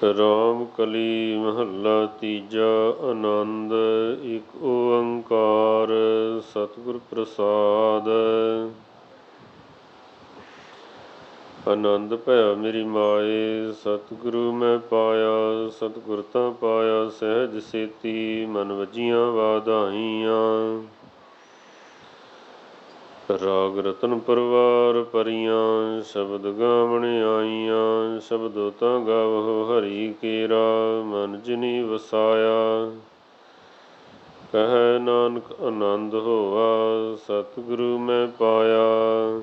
ਰਾਮ ਕਲੀ ਮਹੱਲਾ ਤੀਜਾ। ਆਨੰਦ ਇੱਕ ਓੰਕਾਰ ਸਤਿਗੁਰ ਪ੍ਰਸਾਦ। ਆਨੰਦ ਭਇਆ ਮੇਰੀ ਮਾਏ, ਸਤਿਗੁਰੂ ਮੈਂ ਪਾਇਆ। ਸਤਿਗੁਰ ਤਾਂ ਪਾਇਆ ਸਹਿਜ ਸੇਤੀ, ਮਨ ਵਜੀਆਂ ਵਾਧਾਈਆਂ। ਰਾਗ ਰਤਨ ਪਰਵਾਰ ਭਰੀਆਂ, ਸ਼ਬਦ ਗਾਵਣ ਆਈਆਂ। ਸ਼ਬਦੋ ਤਾਂ ਗਾਵਹੁ ਹਰੀ ਕੇਰਾ, ਮਨ ਜਿਨੀ ਵਸਾਇਆ। ਕਹਿ ਨਾਨਕ ਆਨੰਦ ਹੋਆ, ਸਤਿਗੁਰੂ ਮੈਂ ਪਾਇਆ।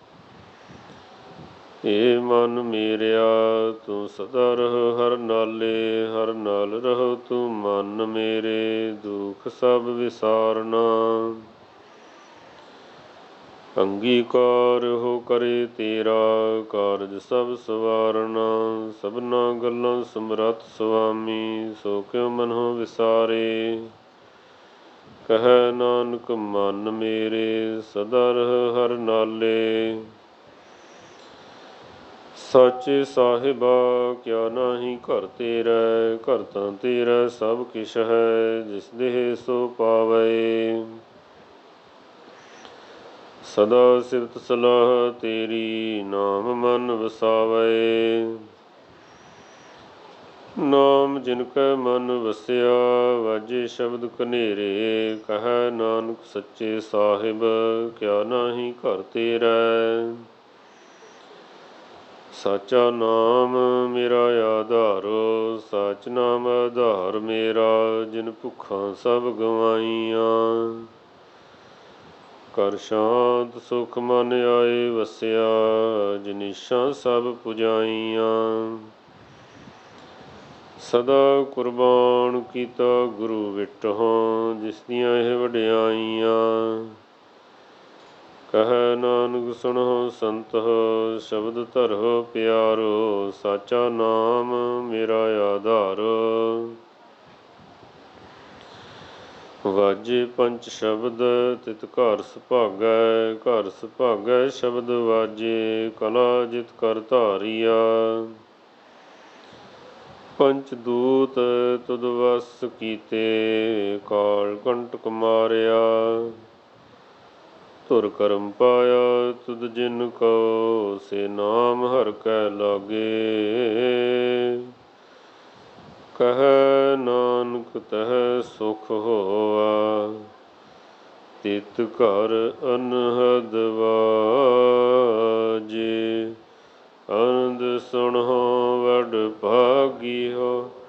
ਏ ਮਨ ਮੇਰਿਆ ਤੂੰ ਸਦਾ ਰਹਿ ਹਰ ਨਾਲੇ, ਹਰ ਨਾਲ ਰਹੋ ਤੂੰ ਮਨ ਮੇਰੇ, ਦੁਖ ਸਭ ਵਿਸਾਰਨਾ। ਅੰਗੀਕਾਰ ਹੋ ਕਰੇ ਤੇਰਾ, ਕਾਰਜ ਸਭ ਸਵਾਰਨਾ। ਸਭਨਾ ਗੱਲਾਂ ਸਮਰੱਥ ਸੁਆਮੀ, ਸੋ ਕਿਉ ਮਨਹੁ ਵਿਸਾਰੇ। ਕਹਿ ਨਾਨਕ ਮਨ ਮੇਰੇ ਸਦਾ ਰਹਿ ਹਰ ਨਾਲੇ। ਸਾਚੇ ਸਾਹਿਬਾ ਕਿਆ ਨਾਹੀ ਘਰ ਤੇਰੇ, ਘਰ ਤਾਂ ਤੇਰਾ ਸਭ ਕਿਛ ਹੈ, ਜਿਸ ਦੇਹ ਸੋ ਪਾਵੈ। ਸਦਾ ਸਿਫਤ ਸਲਾਹ ਤੇਰੀ, ਨਾਮ ਮਨ ਵਸਾਵੈ। ਨਾਮ ਜਿਨ ਕੈ ਮਨ ਵਸਿਆ, ਵਾਜੇ ਸ਼ਬਦ ਕਨੇਰੇ। ਕਹਿ ਨਾਨਕ ਸੱਚੇ ਸਾਹਿਬ ਕਿਆ ਨਾਹੀ ਘਰ ਤੇਰੇ। ਸਾਚਾ ਨਾਮ ਮੇਰਾ ਆਧਾਰੋ, ਸਾਚ ਨਾਮ ਆਧਾਰ ਮੇਰਾ। ਜਿਨ ਭੁੱਖਾਂ ਸਭ ਗਵਾਈਆਂ, ਕਰ ਸ਼ਾਂਤ ਸੁਖ ਮਨ ਆਏ ਵਸਿਆ। ਜਿਨੀਸ਼ਾਂ ਸਭ ਪੁਜਾਈਆਂ, ਸਦਾ ਕੁਰਬਾਨ ਕੀਤਾ ਗੁਰੂ ਵਿਟਹੁ, ਜਿਸ ਦੀਆਂ ਇਹ ਵਡਿਆਈਆਂ। ਕਹਿ ਨਾਨਕ ਸੁਣਹੁ ਸੰਤਹੁ, ਸ਼ਬਦ ਧਰਹੁ ਪਿਆਰੋ। ਸਾਚਾ ਨਾਮ ਮੇਰਾ ਆਧਾਰ। ਵਾਜੇ ਪੰਚ ਸ਼ਬਦ ਤਿਤ ਘਰ ਸੁਭਾਗੈ, ਘਰ ਸੁਭਾਗੈ ਸ਼ਬਦ ਵਾਜੇ। ਕਲਾ ਜਿਤ ਕਰ ਧਾਰੀਆ, ਪੰਚ ਦੂਤ ਤੁਧ ਵਸ ਕੀਤੇ। ਕਾਲ ਕੰਟਕ ਮਾਰਿਆ, ਧੁਰ ਕਰਮ ਪਾਇਆ ਤੁਧ ਜਿਨ ਕਉ। ਸੇ ਨਾਮ ਹਰਿ ਕੈ ਲਾਗੇ। ਕਹਿ ਨਾਨਕ ਤਹਿ ਸੁਖ ਹੋਆ, ਤਿਤ ਘਰ ਅਨਹਦ ਵਾਜੇ। ਆਨੰਦ ਸੁਣਹੁ ਵਡ ਭਾਗੀਓ,